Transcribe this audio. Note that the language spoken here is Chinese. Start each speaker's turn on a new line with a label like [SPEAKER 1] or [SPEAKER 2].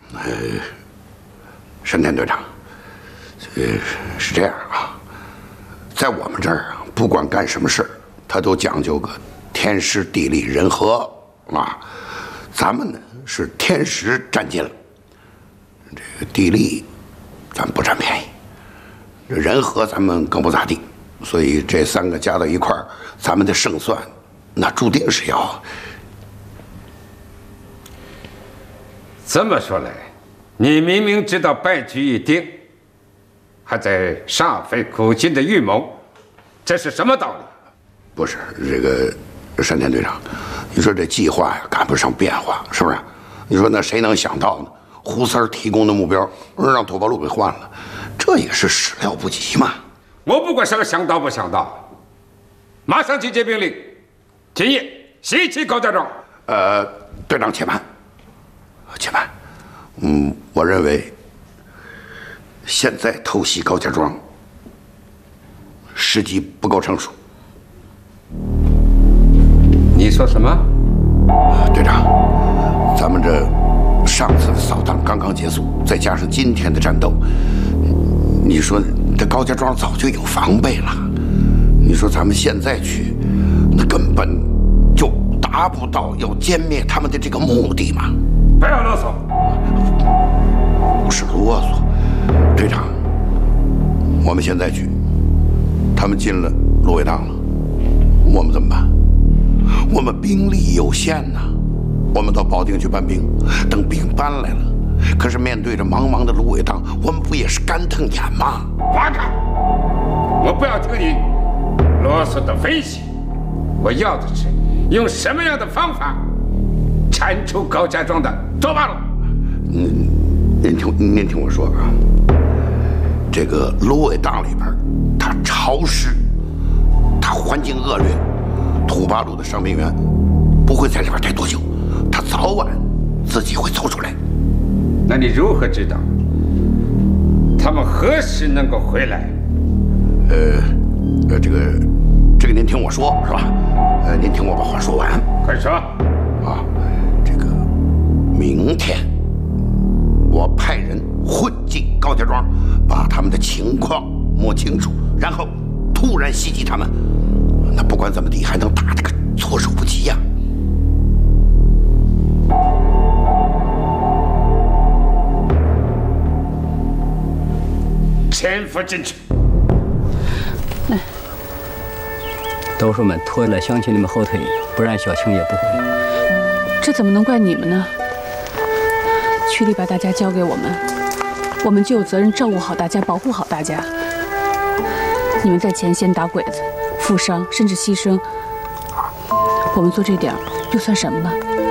[SPEAKER 1] 山田队长，是这样啊，在我们这儿啊，不管干什么事儿，他都讲究个天时地利人和啊。咱们呢是天时占尽了，这个地利咱不占便宜，这人和咱们更不咋地，所以这三个加到一块儿，咱们的胜算那注定是要。
[SPEAKER 2] 这么说来，你明明知道败局已定，还在煞费苦心的预谋，这是什么道理？
[SPEAKER 1] 不是这个山田队长，你说这计划呀赶不上变化，是不是？你说那谁能想到呢？胡三提供的目标让土八路给换了，这也是始料不及嘛。
[SPEAKER 2] 我不管什么想到不想到，马上集结兵力，今夜袭击高家庄。
[SPEAKER 1] 队长且慢。且慢，我认为现在偷袭高家庄时机不够成熟。
[SPEAKER 2] 你说什么？
[SPEAKER 1] 队长，咱们这上次的扫荡刚刚结束，再加上今天的战斗，你说这高家庄早就有防备了。你说咱们现在去，那根本就达不到要歼灭他们的这个目的嘛。
[SPEAKER 2] 不要啰嗦！
[SPEAKER 1] 不是啰嗦，队长，我们现在去，他们进了芦苇荡了，我们怎么办？我们兵力有限呐，我们到保定去搬兵，等兵搬来了，可是面对着茫茫的芦苇荡，我们不也是干瞪眼吗？
[SPEAKER 2] 八嘎！我不要听你啰嗦的分析，我要的是用什么样的方法铲除高家庄的周八路。
[SPEAKER 1] 您听我说啊，这个芦苇荡里边，它潮湿，它环境恶劣，土八路的伤病员不会在里边待多久，他早晚自己会走出来。
[SPEAKER 2] 那你如何知道他们何时能够回来？
[SPEAKER 1] 这个您听我说，是吧？您听我把话说完。
[SPEAKER 2] 快说。
[SPEAKER 1] 啊，这个明天我派人混进高家庄，把他们的情况摸清楚，然后突然袭击他们。那不管怎么地，还能打这个措手不及呀。
[SPEAKER 2] 潜伏进去。
[SPEAKER 3] 都是我们拖了乡亲你们后腿，不然小青也不会。
[SPEAKER 4] 这怎么能怪你们呢？曲力把大家交给我们，我们就有责任照顾好大家，保护好大家。你们在前线打鬼子、负伤甚至牺牲，我们做这点又算什么呢？